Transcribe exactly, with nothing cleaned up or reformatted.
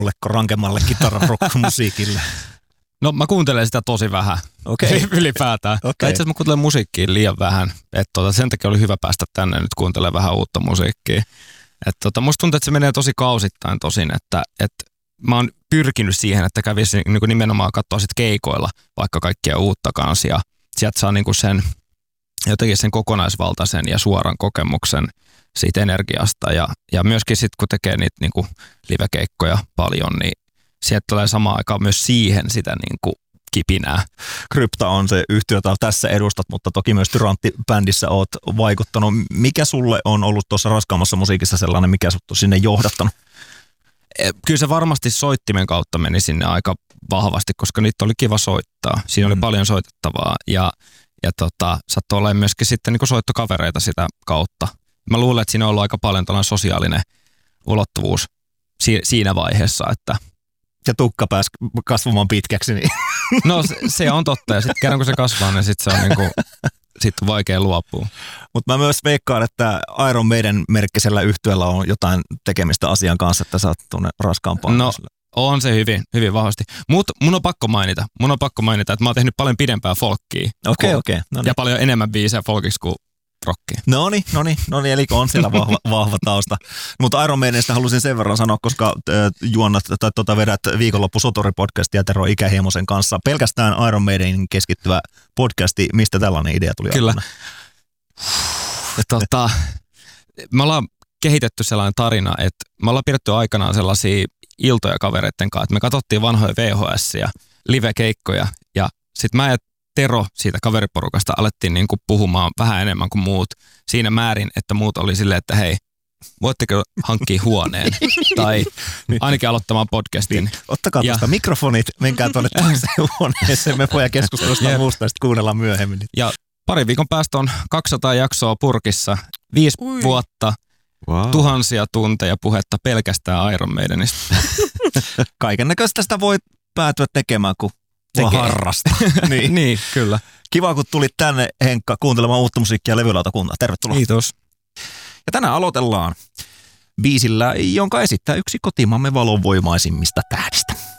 Olleko rankemmalle kitararock-musiikille? No mä kuuntelen sitä tosi vähän okay. ylipäätään. Okay. Itse asiassa mä kuuntelen musiikkia liian vähän. Et tota, sen takia oli hyvä päästä tänne nyt kuuntelemaan vähän uutta musiikkia. Et tota, musta tuntuu, että se menee tosi kausittain tosin, että et mä oon pyrkinyt siihen, että kävisi niin nimenomaan katsoa sit keikoilla vaikka kaikkia uutta kanssa. Ja sieltä saa niin sen, jotenkin sen kokonaisvaltaisen ja suoran kokemuksen siitä energiasta. Ja, ja myöskin sitten kun tekee niitä niin livekeikkoja paljon, niin sieltä tulee samaan aikaan myös siihen sitä niin kuin kipinää. Krypta on se yhtiö, jota tässä edustat, mutta toki myös Tyrantti-bändissä oot vaikuttanut. Mikä sulle on ollut tuossa raskaammassa musiikissa sellainen, mikä sut on sinne johdattanut? Kyllä se varmasti soittimen kautta meni sinne aika vahvasti, koska niitä oli kiva soittaa. Siinä oli mm. paljon soitettavaa ja, ja tota, saattoi olla myöskin sitten niin kuin soittokavereita sitä kautta. Mä luulen, että siinä on ollut aika paljon tällainen sosiaalinen ulottuvuus si- siinä vaiheessa, että ja tukka pääsi kasvamaan pitkäksi. Niin. No se, se on totta ja sitten kerran kun se kasvaa, niin sitten se on niinku, sit on vaikea luopua. Mutta mä myös veikkaan, että Iron Maiden merkkisellä yhtyöllä on jotain tekemistä asian kanssa, että sä oot tuonne raskaampaan. No on se hyvin, hyvin vahvasti. Mutta mun on pakko mainita, mun on pakko mainita, että mä oon tehnyt paljon pidempää folkkia. Okei, okay, okei. Okay. No niin. Ja paljon enemmän biisejä folkiksi kuin rockia. No niin, no niin, no niin, eli on siellä vahva, vahva tausta. Mutta Iron Maidenistä halusin sen verran sanoa, koska äh, juonnat tai tota vedät viikonloppu Sotori-podcastia Tero Ikähiemosen kanssa. Pelkästään Iron Maidenin keskittyvä podcasti, mistä tällainen idea tuli? Kyllä. Tota, me ollaan kehitetty sellainen tarina, että me ollaan pidetty aikanaan sellaisia iltoja kavereiden kanssa, että me katsottiin vanhoja V H S-ja live-keikkoja ja sitten mä ja Tero siitä kaveriporukasta alettiin niin kuin puhumaan vähän enemmän kuin muut siinä määrin, että muut oli silleen, että hei, voitteko hankkia huoneen tai ainakin aloittamaan podcastin. Niin, ottakaa tuosta mikrofonit, menkää tuonne toiseen huoneeseen, me voidaan keskustella sitä muusta ja sitten kuunnellaan myöhemmin. Ja pari viikon päästä on kaksisataa jaksoa purkissa, viisi Ui. vuotta, wow. tuhansia tunteja puhetta pelkästään Iron Maidenista. Kaiken näköistä sitä voi päätyä tekemään, kun tekee harrasta. niin. niin, kyllä. Kiva, kun tulit tänne, Henkka, kuuntelemaan uutta musiikkia Levylautakuntaa. Tervetuloa. Kiitos. Ja tänään aloitellaan biisillä, jonka esittää yksi kotimaamme valonvoimaisimmista tähdistä.